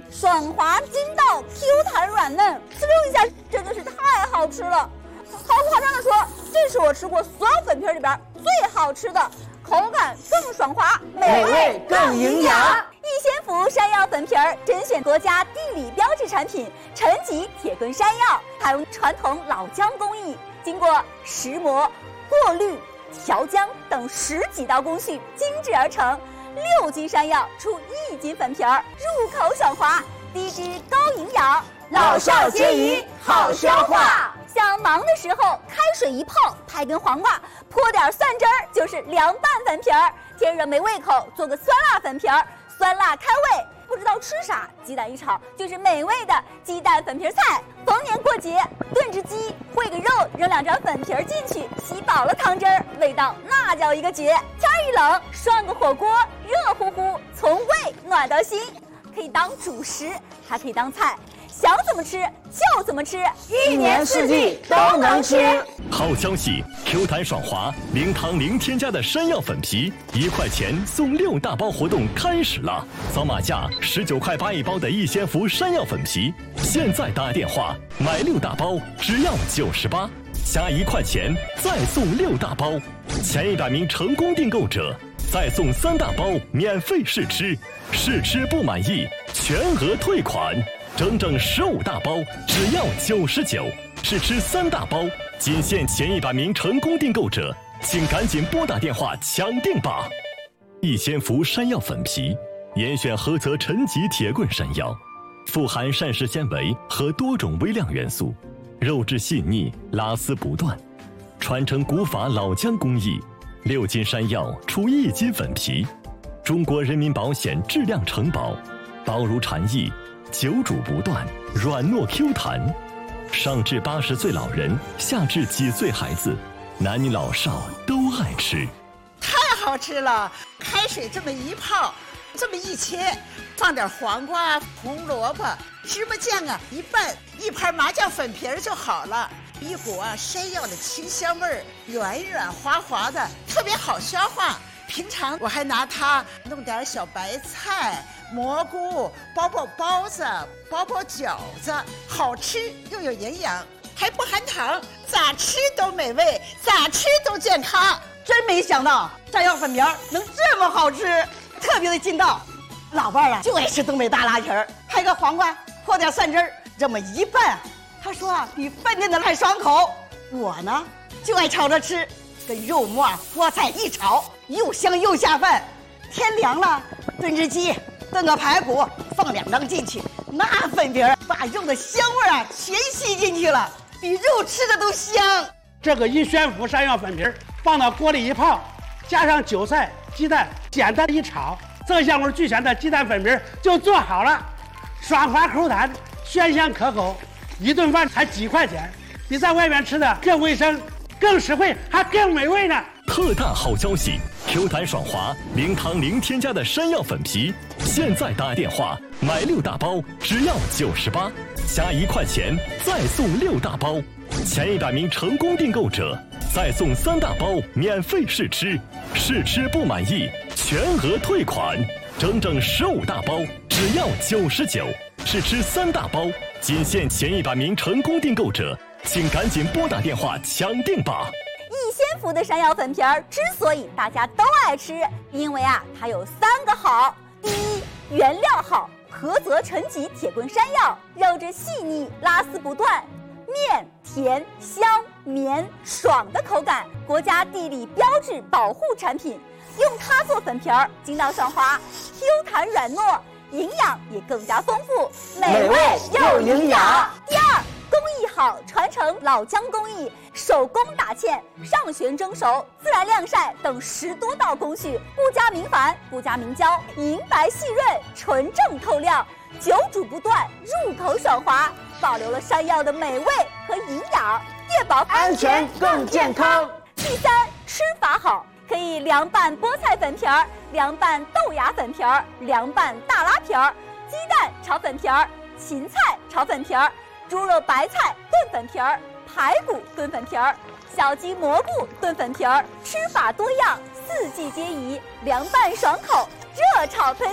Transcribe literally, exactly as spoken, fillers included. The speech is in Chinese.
爽滑筋道 ，Q 弹软嫩，滋溜一下，真的是太好吃了。毫不夸张的说，这是我吃过所有粉皮里边最好吃的，口感更爽滑， 美味更营养。 逸仙福山药粉皮儿甄选国家地理标志产品陈吉铁棍山药，采用传统老姜工艺，经过石磨、过滤、调浆等十几道工序精制而成。六斤山药出一斤粉皮儿，入口爽滑，低脂高营养， 老少皆宜，好消化。 想忙的时候，开水一泡，拍根黄瓜，泼点蒜汁儿，就是凉拌粉皮儿。天热没胃口，做个酸辣粉皮儿，酸辣开胃。不知道吃啥，鸡蛋一炒就是美味的鸡蛋粉皮菜。逢年过节炖只鸡，烩个肉，扔两张粉皮儿进去，吸饱了汤汁儿，味道那叫一个绝。天一冷，涮个火锅，热乎乎，从胃暖到心，可以当主食，还可以当菜。想怎么吃就怎么吃， 一年四季都能吃。 好消息 ，Q 弹爽滑，零糖零添加的山药粉皮，一块钱送六大包活动开始了。扫码价十九块八一包的逸仙福山药粉皮，现在打电话买六大包只要九十八，加一块钱再送六大包，前一百名成功订购者再送三大包免费试吃，试吃不满意全额退款。整整十五大包只要九十九，试吃三大包仅限前一百名成功订购者，请赶紧拨打电话抢订吧！逸仙福山药粉皮，严选菏泽陈吉铁棍山药，富含膳食纤维和多种微量元素，肉质细腻，拉丝不断，传承古法老姜工艺，六斤山药出一斤粉皮，中国人民保险质量承保，薄如蝉翼，久煮不断，软糯 Q 弹，上至八十岁老人，下至几岁孩子，男女老少都爱吃。 太好吃了！开水这么一泡，这么一切，放点黄瓜、红萝卜、芝麻酱啊，一拌，一盘麻酱粉皮儿就好了。一股啊山药的清香味儿，软软滑滑的，特别好消化。平常我还拿它弄点小白菜、蘑菇，包包包子，包包饺子，好吃又有营养，还不含糖，咋吃都美味，咋吃都健康。 真没想到山药粉皮儿能这么好吃，特别的劲道。老伴儿啊就爱吃东北大拉皮儿，拍个黄瓜，泼点蒜汁儿，这么一拌，他说啊比饭店的还爽口。我呢就爱炒着吃，跟肉末、菠菜一炒，又香又下饭。天凉了，炖只鸡，炖个排骨，放两张进去，那粉皮儿把肉的香味啊全吸进去了，比肉吃的都香。 这个逸仙福山药粉皮儿放到锅里一泡，加上韭菜、鸡蛋，简单一炒，色香味俱全的鸡蛋粉皮儿就做好了，爽滑口弹，鲜香可口，一顿饭才几块钱，比在外面吃的更卫生、更实惠，还更美味呢。 特大好消息 ！Q 弹爽滑，零糖零添加的山药粉皮，现在打电话买六大包只要九十八，加一块钱再送六大包，前一百名成功订购者再送三大包免费试吃，试吃不满意全额退款，整整十五大包只要九十九，试吃三大包仅限前一百名成功订购者，请赶紧拨打电话抢订吧！ 逸仙福的山药粉皮儿之所以大家都爱吃，因为啊它有三个好。第一，原料好，菏泽陈吉铁棍山药，肉质细腻，拉丝不断，面甜香绵爽的口感，国家地理标志保护产品，用它做粉皮儿，筋道爽滑 ，Q 弹软糯，营养也更加丰富， 美味又营养。 第二，工艺好，传承老姜工艺，手工打芡、上旋蒸熟、自然晾晒等十多道工序，不加明矾，不加明胶，银白细润，纯正透亮，久煮不断，入口爽滑，保留了山药的美味和营养，越保安全更健康。 第三，吃法好，可以凉拌菠菜粉皮儿，凉拌豆芽粉皮儿，凉拌大拉皮儿，鸡蛋炒粉皮儿，芹菜炒粉皮儿，猪肉白菜炖粉皮儿，排骨炖粉皮儿，小鸡蘑菇炖粉皮儿，吃法多样，四季皆宜，凉拌爽口，热炒推